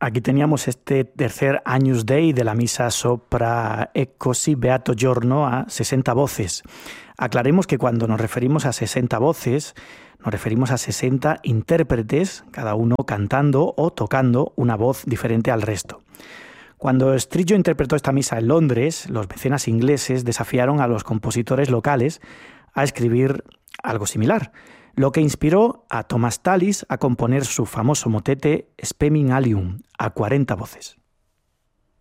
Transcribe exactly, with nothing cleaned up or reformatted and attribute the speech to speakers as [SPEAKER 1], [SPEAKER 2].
[SPEAKER 1] Aquí teníamos este tercer Agnus Dei de la misa sopra e così beato giorno a sesenta voces. Aclaremos que cuando nos referimos a sesenta voces, nos referimos a sesenta intérpretes, cada uno cantando o tocando una voz diferente al resto. Cuando Striggio interpretó esta misa en Londres, los mecenas ingleses desafiaron a los compositores locales a escribir algo similar, lo que inspiró a Thomas Tallis a componer su famoso motete Spem in alium, a cuarenta voces.